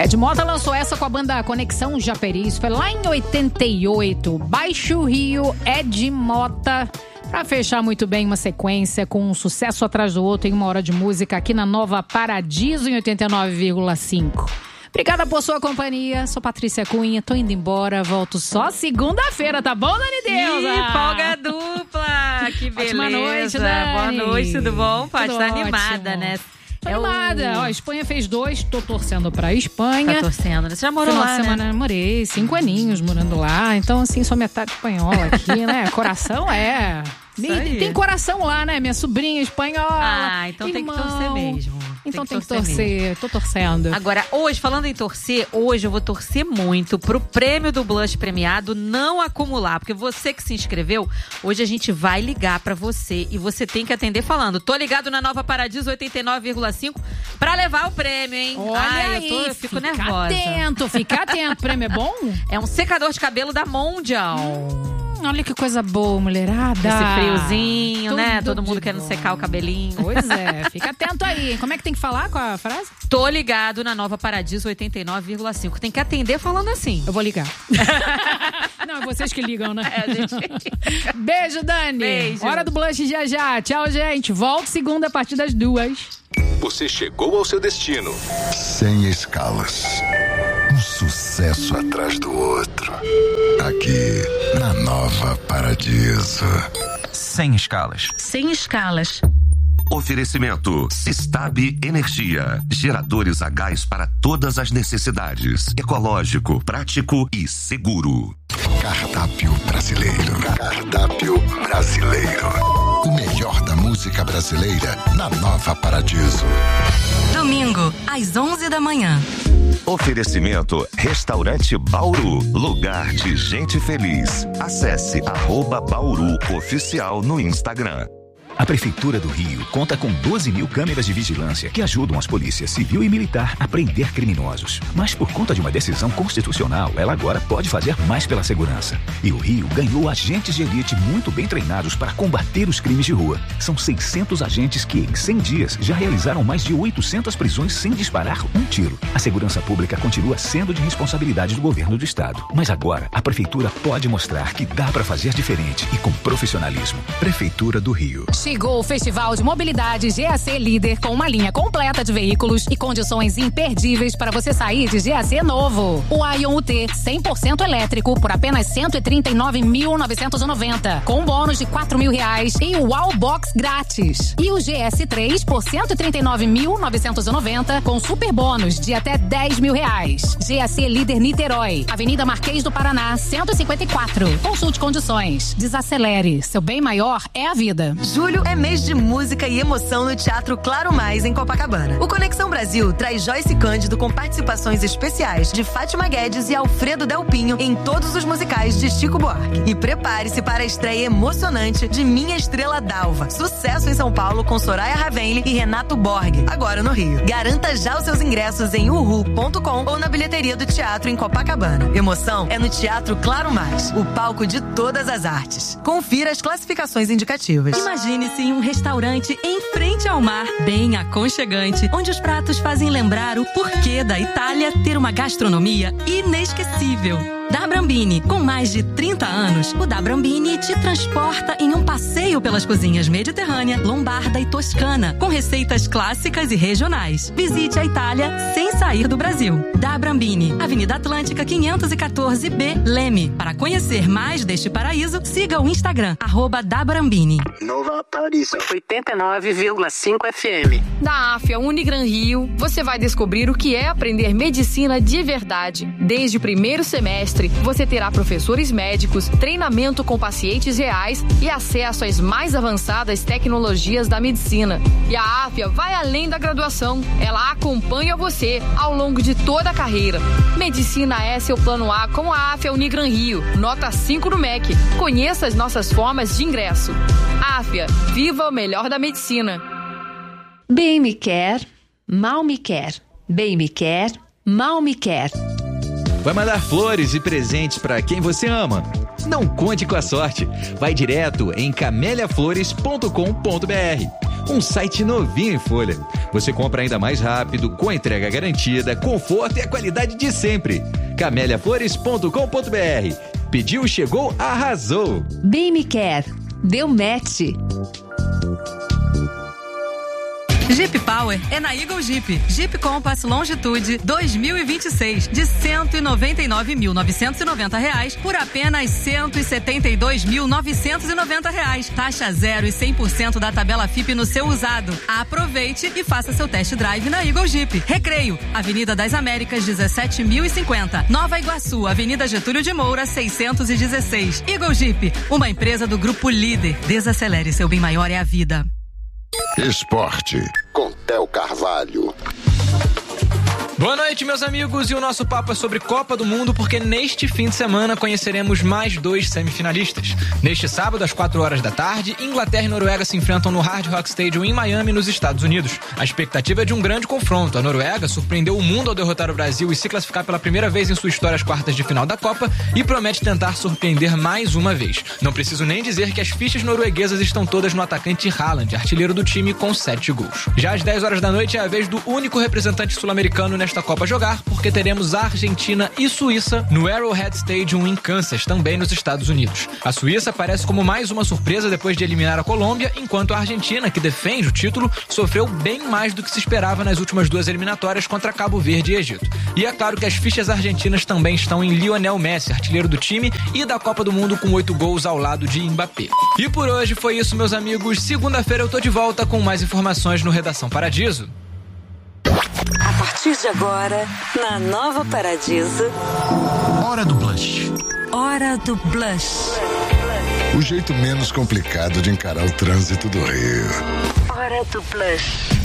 Ed Mota lançou essa com a banda Conexão Japeri. Isso foi lá em 88. Baixo Rio, Ed Mota. Pra fechar muito bem uma sequência com um sucesso atrás do outro em uma hora de música aqui na Nova Paradiso em 89,5. Obrigada por sua companhia. Sou Patrícia Cunha, tô indo embora. Volto só segunda-feira, tá bom, Dani Deusa? Ih, folga dupla! Que beleza! Ótima noite, Dani. Boa noite, tudo bom? Paty, tá ótimo. animada, né? Tô animada. Ó, a Espanha fez 2, tô torcendo pra Espanha. Tá torcendo, né? Você já morou Final lá, de semana, né? Morei 5 aninhos morando lá. Então, assim, sou metade espanhola aqui, né? Coração é... Tem coração lá, né? Minha sobrinha espanhola. Ah, então irmão. tem que torcer mesmo. Então tem que torcer. Mesmo. Tô torcendo. Agora, hoje, falando em torcer, hoje eu vou torcer muito pro prêmio do Blush premiado não acumular. Porque você que se inscreveu, hoje a gente vai ligar pra você e você tem que atender falando: tô ligado na Nova Paradiso 89,5 pra levar o prêmio, hein? Olha aí, eu fico nervosa. Fica atento. O prêmio é bom? É um secador de cabelo da Mondial. Olha que coisa boa, mulherada. Esse friozinho, Tudo né? Todo mundo de querendo bom. secar o cabelinho. Pois é, fica atento aí. Como é que tem que falar com a frase? Tô ligado na Nova Paradiso 89,5. Tem que atender falando assim. Eu vou ligar. Não, é vocês que ligam, né? É, a gente... Beijo, Dani. Beijo. Hora do Blush já já. Tchau, gente. Volto segunda a partir das 2. Você chegou ao seu destino. Sem escalas. Um sucesso atrás do outro. Aqui na Nova Paradiso. Sem escalas. Sem escalas. Oferecimento Sistab Energia. Geradores a gás para todas as necessidades. Ecológico, prático e seguro. Cardápio brasileiro. Cardápio brasileiro. O melhor da música brasileira na Nova Paradiso. Domingo, às 11 da manhã. Oferecimento Restaurante Bauru. Lugar de gente feliz. Acesse @Bauru Oficial no Instagram. A Prefeitura do Rio conta com 12 mil câmeras de vigilância que ajudam as polícias civil e militar a prender criminosos. Mas por conta de uma decisão constitucional, ela agora pode fazer mais pela segurança. E o Rio ganhou agentes de elite muito bem treinados para combater os crimes de rua. São 600 agentes que, em 100 dias, já realizaram mais de 800 prisões sem disparar um tiro. A segurança pública continua sendo de responsabilidade do governo do estado. Mas agora, a Prefeitura pode mostrar que dá para fazer diferente e com profissionalismo. Prefeitura do Rio. Chegou o Festival de Mobilidade GAC Líder com uma linha completa de veículos e condições imperdíveis para você sair de GAC novo. O Ion UT 100% elétrico por apenas R$ 139.990, com bônus de R$ 4.000 e o Wallbox grátis. E o GS3 por R$ 139.990, com super bônus de até R$ 10.000. GAC Líder Niterói, Avenida Marquês do Paraná, 154. Consulte condições. Desacelere. Seu bem maior é a vida. Julho é mês de música e emoção no Teatro Claro Mais, em Copacabana. O Conexão Brasil traz Joyce Cândido com participações especiais de Fátima Guedes e Alfredo Delpinho em todos os musicais de Chico Buarque. E prepare-se para a estreia emocionante de Minha Estrela Dalva. Sucesso em São Paulo com Soraya Ravenli e Renato Borg, agora no Rio. Garanta já os seus ingressos em uhu.com ou na bilheteria do teatro em Copacabana. Emoção é no Teatro Claro Mais, o palco de todas as artes. Confira as classificações indicativas. Imagine-se em um restaurante em frente ao mar, bem aconchegante, onde os pratos fazem lembrar o porquê da Itália ter uma gastronomia inesquecível. Da Brambini, com mais de 30 anos, o Da Brambini te transporta em um passeio pelas cozinhas mediterrânea, lombarda e toscana, com receitas clássicas e regionais. Visite a Itália sem sair do Brasil. Da Brambini, Avenida Atlântica 514B, Leme. Para conhecer mais deste paraíso, siga o Instagram, @DaBrambini. Nova Paradiso 89,5 FM. Na AFIA Unigran Rio, você vai descobrir o que é aprender medicina de verdade. Desde o primeiro semestre, você terá professores médicos, treinamento com pacientes reais e acesso às mais avançadas tecnologias da medicina. E a AFIA vai além da graduação. Ela acompanha você ao longo de toda a carreira. Medicina é seu plano A com a AFIA Unigran Rio. Nota 5 no MEC. Conheça as nossas formas de ingresso. AFIA, viva o melhor da medicina. Bem me quer, mal me quer. Bem me quer, mal me quer. Vai mandar flores e presentes para quem você ama? Não conte com a sorte. Vai direto em cameliaflores.com.br. um site novinho em folha. Você compra ainda mais rápido, com a entrega garantida, conforto e a qualidade de sempre. cameliaflores.com.br. Pediu, chegou, arrasou. Bem me quer. Deu match. Jeep Power é na Eagle Jeep. Jeep Compass Longitude 2026 de R$199.990 por apenas R$172.990. Taxa 0 e 100% da tabela FIP no seu usado. Aproveite e faça seu test drive na Eagle Jeep. Recreio, Avenida das Américas 17.050. Nova Iguaçu, Avenida Getúlio de Moura 616. Eagle Jeep, uma empresa do Grupo Líder. Desacelere, seu bem maior é a vida. Esporte, com Theo Carvalho. Boa noite, meus amigos, e o nosso papo é sobre Copa do Mundo, porque neste fim de semana conheceremos mais 2 semifinalistas. Neste sábado, às 4 horas da tarde, Inglaterra e Noruega se enfrentam no Hard Rock Stadium em Miami, nos Estados Unidos. A expectativa é de um grande confronto. A Noruega surpreendeu o mundo ao derrotar o Brasil e se classificar pela primeira vez em sua história às quartas de final da Copa e promete tentar surpreender mais uma vez. Não preciso nem dizer que as fichas norueguesas estão todas no atacante Haaland, artilheiro do time com 7 gols. Já às 10 horas da noite é a vez do único representante sul-americano nesta Copa jogar, porque teremos Argentina e Suíça no Arrowhead Stadium em Kansas, também nos Estados Unidos. A Suíça aparece como mais uma surpresa depois de eliminar a Colômbia, enquanto a Argentina, que defende o título, sofreu bem mais do que se esperava nas últimas 2 eliminatórias contra Cabo Verde e Egito. E é claro que as fichas argentinas também estão em Lionel Messi, artilheiro do time e da Copa do Mundo com 8 gols ao lado de Mbappé. E por hoje foi isso, meus amigos. Segunda-feira eu tô de volta com mais informações no Redação Paradiso. A partir de agora, na Nova Paradiso... Hora do Blush. Hora do Blush. O jeito menos complicado de encarar o trânsito do Rio. Hora do Blush.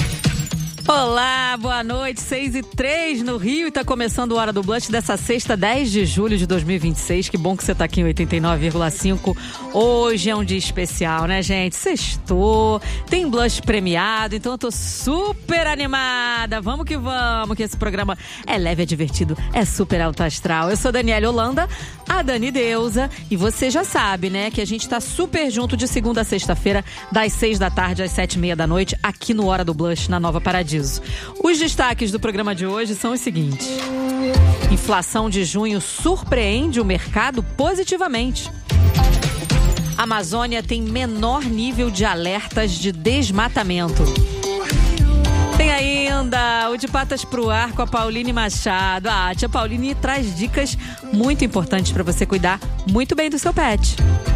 Olá, boa noite, 6h03 no Rio e tá começando o Hora do Blush dessa sexta, 10 de julho de 2026. Que bom que você tá aqui em 89,5. Hoje é um dia especial, né, gente? Sextou, tem blush premiado, então eu tô super animada. Vamos que esse programa é leve, é divertido, é super alto astral. Eu sou Daniele Holanda, a Dani Deusa, e você já sabe, né, que a gente tá super junto de segunda a sexta-feira, das 6 da tarde às 7h30 da noite, aqui no Hora do Blush, na Nova Paradiso. Os destaques do programa de hoje são os seguintes: inflação de junho surpreende o mercado positivamente. A Amazônia tem menor nível de alertas de desmatamento. Tem ainda o De Patas pro Ar com a Pauline Machado. A tia Pauline traz dicas muito importantes para você cuidar muito bem do seu pet.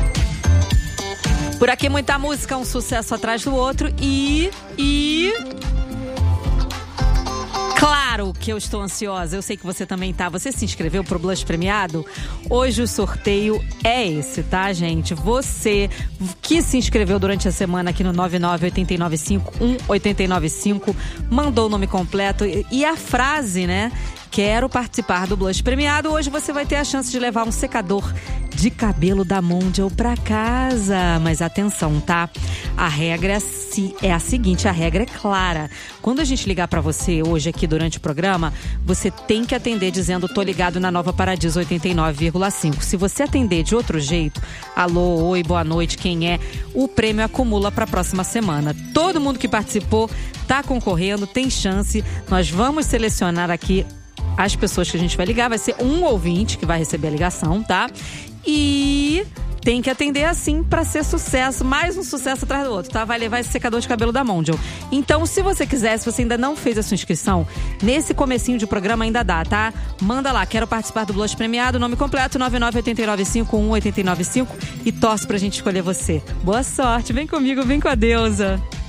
Por aqui muita música, um sucesso atrás do outro e... Claro que eu estou ansiosa, eu sei que você também tá. Você se inscreveu pro Blush Premiado? Hoje o sorteio é esse, tá, gente? Você que se inscreveu durante a semana aqui no 998951895, mandou o nome completo e a frase, né? Quero participar do Blush Premiado. Hoje você vai ter a chance de levar um secador de cabelo da Mondial pra casa. Mas atenção, tá? A regra é a seguinte, a regra é clara. Quando a gente ligar pra você hoje aqui durante o programa, você tem que atender dizendo tô ligado na Nova Paradiso 89,5. Se você atender de outro jeito, alô, oi, boa noite, quem é? O prêmio acumula pra próxima semana. Todo mundo que participou tá concorrendo, tem chance. Nós vamos selecionar aqui as pessoas que a gente vai ligar. Vai ser um ouvinte que vai receber a ligação, tá? E tem que atender assim pra ser sucesso, mais um sucesso atrás do outro, tá? Vai levar esse secador de cabelo da Mondial. Então, se você quiser, se você ainda não fez a sua inscrição, nesse comecinho de programa ainda dá, tá? Manda lá, quero participar do Blush Premiado, nome completo 998951895 e torce pra gente escolher você. Boa sorte, vem comigo, vem com a Deusa.